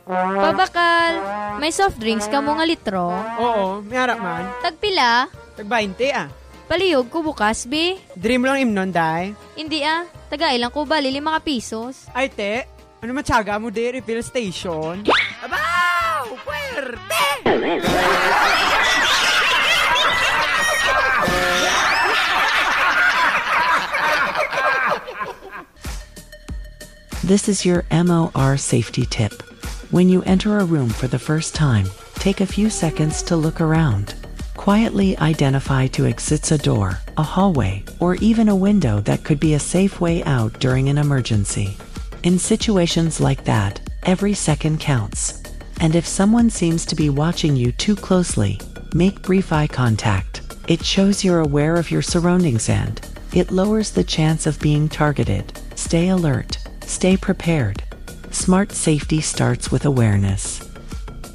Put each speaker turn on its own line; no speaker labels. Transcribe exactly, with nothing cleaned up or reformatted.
Pabakal, may soft drinks ka mo nga litro?
Oo, may harap man.
Tagpila?
Tag twenty ah.
Palihog ko bukas, be.
Dream lang imnon, day.
Hindi ah, tagailang ko bali lima ka pisos.
Ay, te, ano matyaga mo di, refill station? Abaw! Puwerte!
This is your M O R safety tip. When you enter a room for the first time, take a few seconds to look around. Quietly identify two exits: a door, a hallway, or even a window that could be a safe way out during an emergency. In situations like that, every second counts. And if someone seems to be watching you too closely, make brief eye contact. It shows you're aware of your surroundings and it lowers the chance of being targeted. Stay alert. Stay prepared. Smart safety starts with awareness.